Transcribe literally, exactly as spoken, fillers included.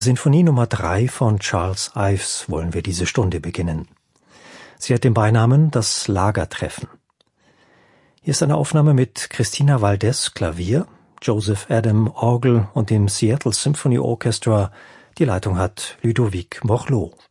Sinfonie Nummer drei von Charles Ives wollen wir diese Stunde beginnen. Sie hat den Beinamen Das Lagertreffen. Hier ist eine Aufnahme mit Christina Valdez Klavier, Joseph Adam Orgel und dem Seattle Symphony Orchestra. Die Leitung hat Ludovic Morlot.